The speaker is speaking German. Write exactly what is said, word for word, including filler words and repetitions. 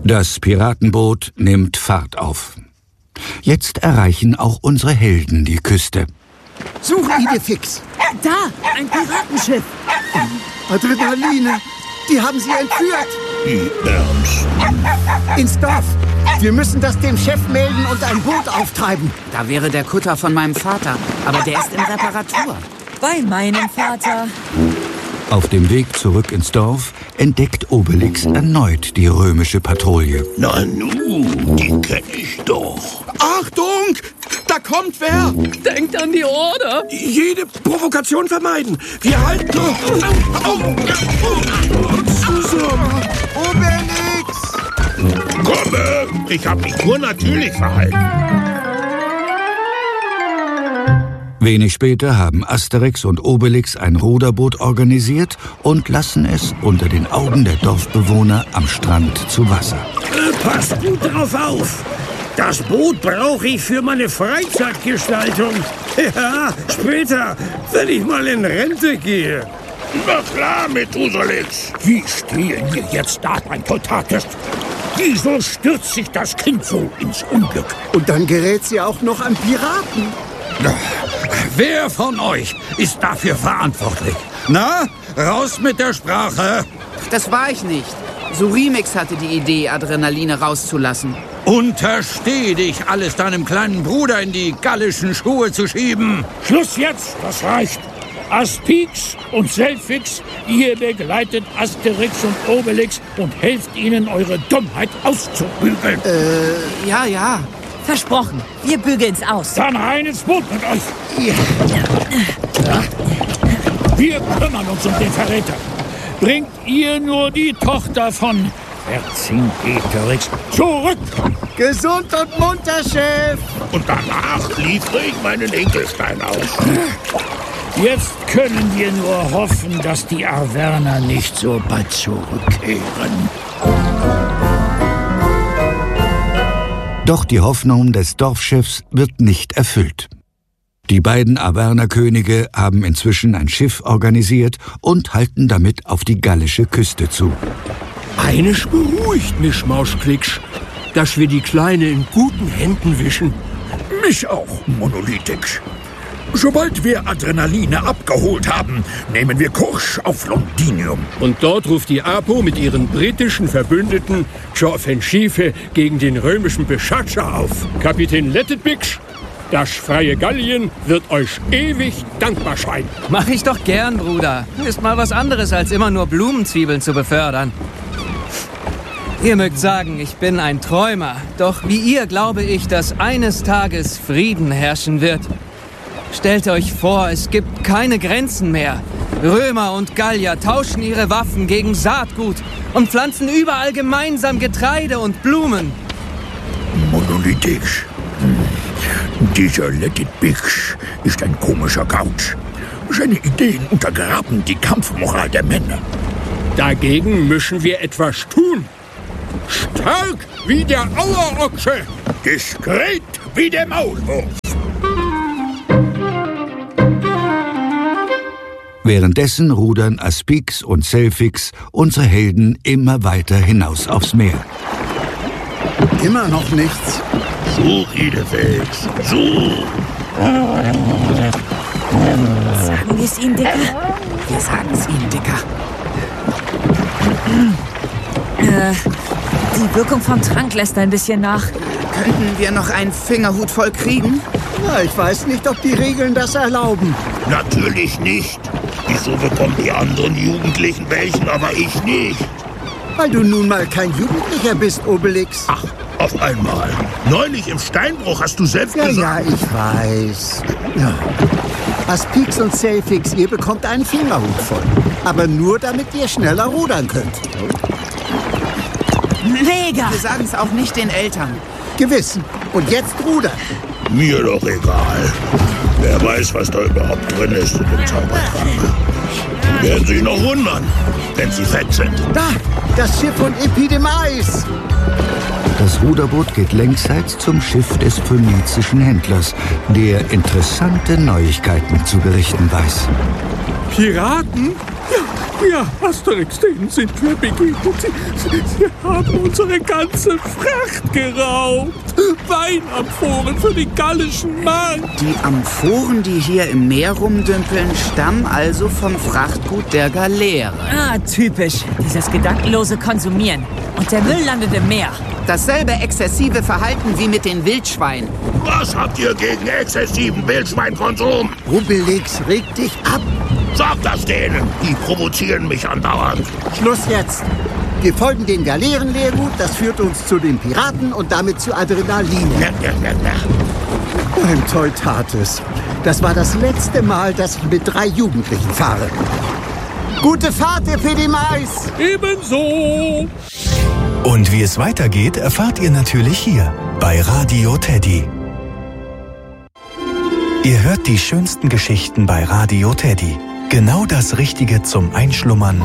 Das Piratenboot nimmt Fahrt auf. Jetzt erreichen auch unsere Helden die Küste. Suche Idefix! Da, ein Piratenschiff! Adrenaline! Die haben sie entführt! Wie ernst? Ins Dorf! Wir müssen das dem Chef melden und ein Boot auftreiben. Da wäre der Kutter von meinem Vater, aber der ist in Reparatur. Bei meinem Vater. Auf dem Weg zurück ins Dorf entdeckt Obelix erneut die römische Patrouille. Na nu, die kenn ich doch. Achtung! Da kommt wer! Denkt an die Order. Jede Provokation vermeiden. Wir halten... Au, au, au, zusammen. Obelix! Komme! Ich hab mich nur natürlich verhalten. Wenig später haben Asterix und Obelix ein Ruderboot organisiert und lassen es unter den Augen der Dorfbewohner am Strand zu Wasser. Äh, passt gut drauf auf. Das Boot brauche ich für meine Freizeitgestaltung. Ja, später, wenn ich mal in Rente gehe. Na klar, Methuselix. Wie stehen wir jetzt da, mein Totates? Wieso stürzt sich das Kind so ins Unglück? Und dann gerät sie auch noch an Piraten. Wer von euch ist dafür verantwortlich? Na, raus mit der Sprache! Das war ich nicht. Surimix hatte die Idee, Adrenaline rauszulassen. Untersteh dich, alles deinem kleinen Bruder in die gallischen Schuhe zu schieben. Schluss jetzt, das reicht. Aspix und Selfix, ihr begleitet Asterix und Obelix und helft ihnen, eure Dummheit auszubügeln. Äh, ja, ja. Versprochen, wir bügeln's aus. Dann rein ins Boot mit euch. Ja. Wir kümmern uns um den Verräter. Bringt ihr nur die Tochter von Vercingetorix zurück. Gesund und munter, Chef! Und danach liefere ich meinen Ekelstein aus. Jetzt können wir nur hoffen, dass die Arverner nicht so bald zurückkehren. Doch die Hoffnung des Dorfchefs wird nicht erfüllt. Die beiden Arvernerkönige haben inzwischen ein Schiff organisiert und halten damit auf die gallische Küste zu. Eines beruhigt mich, Mauschklicksch, dass wir die Kleine in guten Händen wischen. Mich auch, Monolithix. Sobald wir Adrenaline abgeholt haben, nehmen wir Kurs auf Londinium. Und dort ruft die Apo mit ihren britischen Verbündeten zur Offensive gegen den römischen Beschatscher auf. Kapitän Lettetbix, das freie Gallien wird euch ewig dankbar sein. Mach ich doch gern, Bruder. Ist mal was anderes, als immer nur Blumenzwiebeln zu befördern. Ihr mögt sagen, ich bin ein Träumer. Doch wie ihr glaube ich, dass eines Tages Frieden herrschen wird. Stellt euch vor, es gibt keine Grenzen mehr. Römer und Gallier tauschen ihre Waffen gegen Saatgut und pflanzen überall gemeinsam Getreide und Blumen. Monolithix. Dieser Lettetbix ist ein komischer Kauz. Seine Ideen untergraben die Kampfmoral der Männer. Dagegen müssen wir etwas tun. Stark wie der Auerochse. Diskret wie der Maulwurf. Währenddessen rudern Aspix und Selfix, unsere Helden, immer weiter hinaus aufs Meer. Immer noch nichts. Such, Idefix, such. Sagen wir es ihm, Dicker? Wir sagen es ihm, Dicker. Äh, die Wirkung vom Trank lässt ein bisschen nach. Könnten wir noch einen Fingerhut voll kriegen? Na, ich weiß nicht, ob die Regeln das erlauben. Natürlich nicht. Wieso bekommen die anderen Jugendlichen welchen, aber ich nicht? Weil du nun mal kein Jugendlicher bist, Obelix. Ach, auf einmal. Neulich im Steinbruch hast du selbst Ja, gesagt... ja, ich weiß. Ja. Aspix und Selfix, ihr bekommt einen Fingerhut voll. Aber nur, damit ihr schneller rudern könnt. Mega! Wir sagen es auch nicht den Eltern. Gewiss. Und jetzt rudern. Mir doch egal. Wer weiß, was da überhaupt drin ist in dem Zaubertrank. Die werden sich noch wundern, wenn sie fett sind. Da, das Schiff von Epidemais. Das Ruderboot geht längsseits zum Schiff des phönizischen Händlers, der interessante Neuigkeiten zu berichten weiß. Piraten? Ja, Asterix, denen sind wir begegnet. Sie, sie, sie haben unsere ganze Fracht geraubt. Weinamphoren für den gallischen Markt. Die Amphoren, die hier im Meer rumdümpeln, stammen also vom Frachtgut der Galeere. Ah, typisch. Dieses gedankenlose Konsumieren. Und der Müll landet im Meer. Dasselbe exzessive Verhalten wie mit den Wildschweinen. Was habt ihr gegen exzessiven Wildschweinkonsum? Obelix, reg dich ab. Sagt das denen, die provozieren mich andauernd. Schluss jetzt. Wir folgen dem Galeerenlehrgut, das führt uns zu den Piraten und damit zu Adrenalin. Ja, ja, ja, ja. Ein Teutates. Das war das letzte Mal, dass ich mit drei Jugendlichen fahre. Gute Fahrt, ihr Pedimais! Ebenso. Und wie es weitergeht, erfahrt ihr natürlich hier bei Radio Teddy. Ihr hört die schönsten Geschichten bei Radio Teddy. Genau das Richtige zum Einschlummern